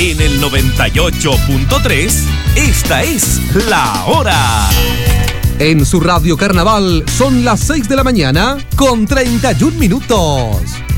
En el 98.3, esta es La Hora. En su radio Carnaval son las 6 de la mañana con 31 minutos.